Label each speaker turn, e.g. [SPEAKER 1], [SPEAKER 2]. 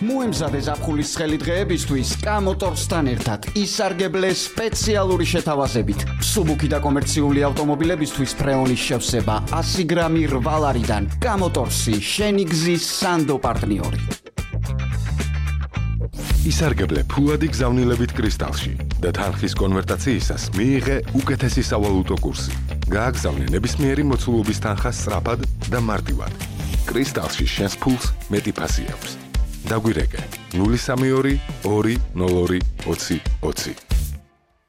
[SPEAKER 1] მოემზადე ზაფხულის ცხელი დღეებისთვის კამოტორსთან ერთად ისარგებლე სპეციალური შეთავაზებით. Მსუბუქი და კომერციული ავტომობილებისთვის ფრეონის შევსება 100 გრამი რვალარიდან. კამოტორსი, შენი გზის სანდო პარტნიორი.
[SPEAKER 2] ისარგებლე ფულადი გზავნილებით კრისტალში და თანხის კონვერტაციისას მიიღე უკეთესი სავალუტო კურსი. გააგზავნე ნებისმიერი მოცულობის თანხა სწრაფად და მარტივად. კრისტალში შენს ფულს მეტი ფასი აქვს. დაგვირეკე 032 202 20 20.